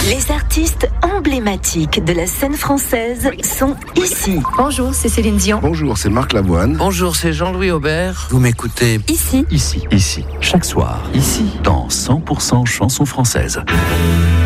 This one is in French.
Les artistes emblématiques de la scène française sont ici. Bonjour, c'est Céline Dion. Bonjour, c'est Marc Lavoine. Bonjour, c'est Jean-Louis Aubert. Vous m'écoutez Ici. Ici, chaque soir, ici, dans 100% chansons françaises.